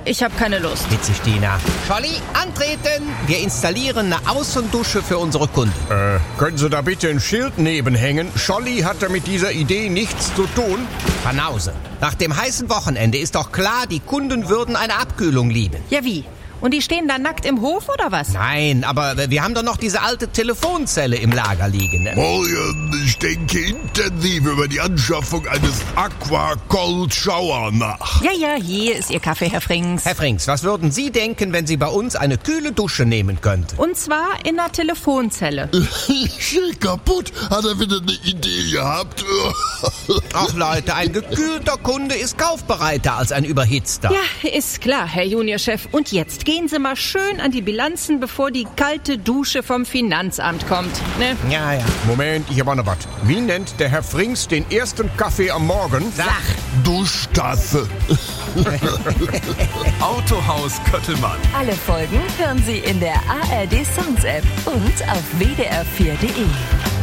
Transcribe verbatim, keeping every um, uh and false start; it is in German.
ich habe keine Lust. Witzig, Dina. Scholli, antreten! Wir installieren eine Außendusche für unsere Kunden. Äh, können Sie da bitte ein Schild nebenhängen? Scholli hatte mit dieser Idee nichts zu tun. Banause. Nach dem heißen Wochenende ist doch klar, die Kunden würden eine Abkühlung lieben. Ja, wie? Und die stehen da nackt im Hof oder was? Nein, aber wir haben doch noch diese alte Telefonzelle im Lager liegen. Ne? Morgen, ich denke intensiv über die Anschaffung eines Aqua Cold Shower nach. Ja, ja, hier ist Ihr Kaffee, Herr Frings. Herr Frings, was würden Sie denken, wenn Sie bei uns eine kühle Dusche nehmen könnten? Und zwar in einer Telefonzelle. Schick kaputt. Hat er wieder eine Idee gehabt? Ach Leute, ein gekühlter Kunde ist kaufbereiter als ein überhitzter. Ja, ist klar, Herr Juniorchef. Und jetzt gehen Sie mal schön an die Bilanzen, bevor die kalte Dusche vom Finanzamt kommt. Ne? Ja, ja. Moment, ich habe auch noch was. Wie nennt der Herr Frings den ersten Kaffee am Morgen? Sach. Duschtasse. Autohaus Köttelmann. Alle Folgen hören Sie in der A R D Songs App und auf w d r vier punkt d e.